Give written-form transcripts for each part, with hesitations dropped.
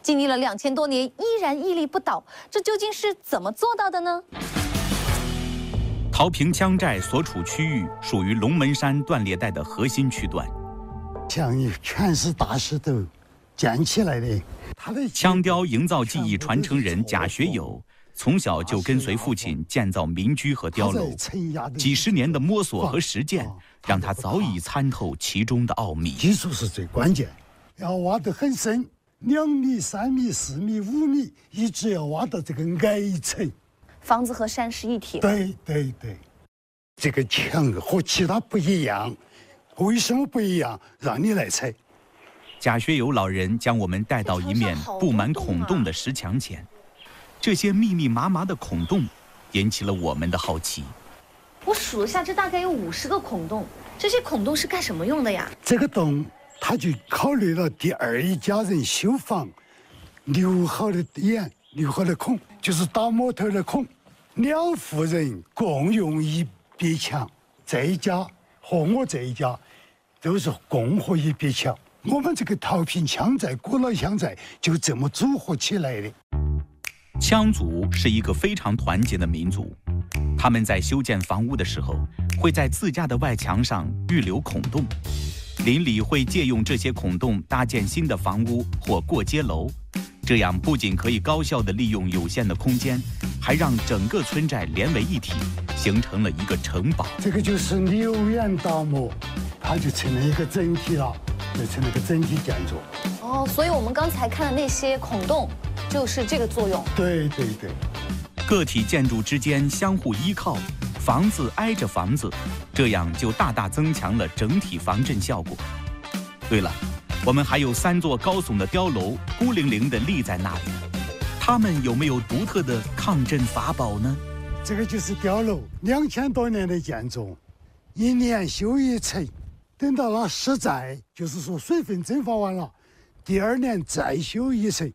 经历了2000多年，依然屹立不倒，这究竟是怎么做到的呢？ 桃坪羌寨所处区域属于龙门山断裂带的核心区段， 墙壁全是大石头建起来的。 羌雕营造技艺传承人贾学友从小就跟随父亲建造民居和碉楼，几十年的摸索和实践，让他早已参透其中的奥秘。 技术是最关键，要挖得很深，2米、3米、4米、5米，一直要挖到这个矮层。 房子和山是一体。 对，这个墙和其他不一样，为什么不一样？让你来猜。 贾学友老人将我们带到一面布满孔洞的石墙前，这些密密麻麻的孔洞引起了我们的好奇。 我数了下，这大概有50个孔洞。这些孔洞是干什么用的呀？ 这个洞，他就考虑了第二一家人修房留好的眼、留好的孔，就是打木头的孔。2户人共用一边墙，这一家和我这一家都是共和一边墙。我们这个桃坪羌寨古老羌寨就这么组合起来的。 羌族是一个非常团结的民族，他们在修建房屋的时候，会在自家的外墙上预留孔洞，邻里会借用这些孔洞搭建新的房屋或过街楼，这样不仅可以高效地利用有限的空间，还让整个村寨连为一体，形成了一个城堡。 这个就是留眼打磨，它就成了一个整体了，就成了个整体建筑。 哦，所以我们刚才看的那些孔洞，就是这个作用。 对。 个体建筑之间相互依靠，房子挨着房子，这样就大大增强了整体防震效果。对了，我们还有3座高耸的碉楼孤零零地立在那里，它们有没有独特的抗震法宝呢？ 这个就是碉楼，2000多年的建筑，1年修一层，等到了实在，就是说水分蒸发完了，第2年再修一层。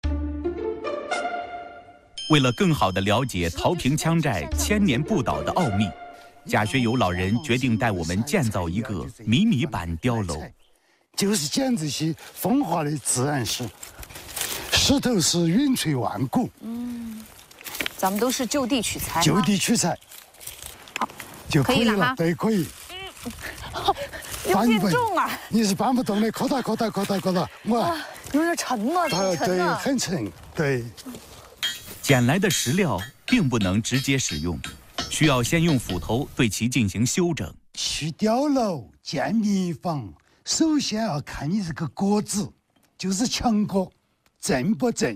为了更好地了解桃坪羌寨1000年不倒的奥秘，贾学友老人决定带我们建造一个迷你版碉楼。 就是捡这些风化的自然石，石头是云翠万古。 咱们都是就地取材。 就地取材， 好， 就可以了。对，可以。 有点重啊！ 你是搬不动的，扩大。 哇，有点沉了，很沉啊。 很沉。对。 捡来的石料并不能直接使用，需要先用斧头对其进行修整。 去碉楼、建民房，首先要看你这个橛子，就是墙橛，正不正。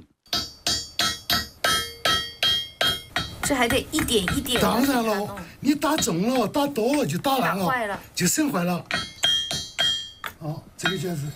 这还得一点一点。 当然了，你打重了、打多了就打烂了， 坏了， 就损坏了。这个就是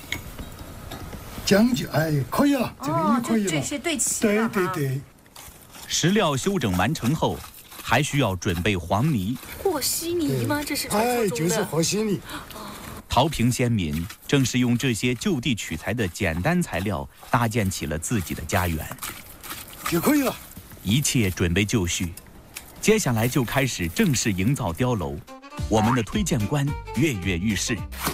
讲究，可以了，这个也可以了。 这些对齐了。 对。 石料修整完成后，还需要准备黄泥。 和稀泥吗？这是传说中的。 就是和稀泥。 桃坪先民正是用这些就地取材的简单材料，搭建起了自己的家园。 就可以了。 一切准备就绪，接下来就开始正式营造碉楼。我们的推荐官跃跃欲试。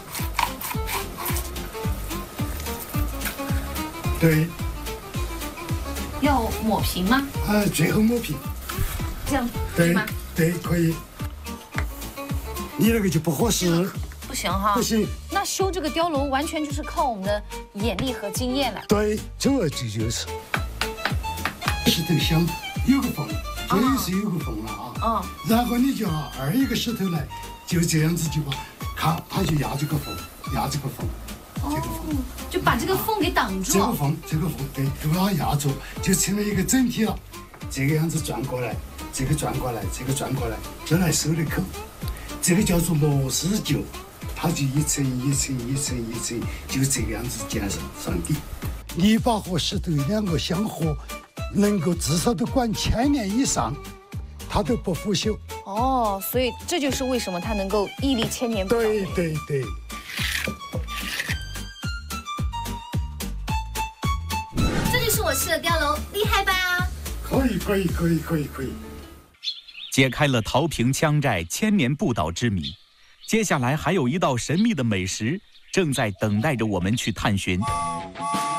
对。 要抹平吗？ 最后抹平。 这样可以吗？ 对，可以。你那个就不合适。 不行哈。 不行。 那修这个碉楼完全就是靠我们的眼力和经验了。 对，主要这就是。石头镶有个缝，这里是有个缝了啊。然后你就要2一个石头来，就这样子就把，看它就压这个缝，这个缝， 就把这个缝给挡住。 这个缝，对，都把它压住，就成了一个整体了。这个样子转过来，这个转过来，这来收的口，这个叫做螺丝臼，它就一层一层，就这个样子建上底。泥巴和石头2个相合，能够至少都管1000年以上，它都不腐朽。 所以这就是为什么它能够屹立1000年不倒。 对。 这就是我砌的碉楼，厉害吧？ 可以。 解开了桃坪羌寨1000年不倒之谜，接下来还有一道神秘的美食正在等待着我们去探寻。